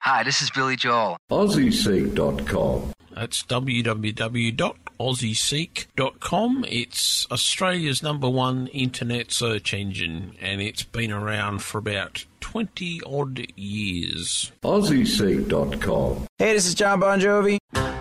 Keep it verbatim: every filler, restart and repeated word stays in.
Hi, this is Billy Joel. Aussie Seek dot com. That's w w w dot aussie seek dot com. It's Australia's number one internet search engine, and it's been around for about twenty odd years. Aussie Seek dot com. Hey, this is John Bon Jovi.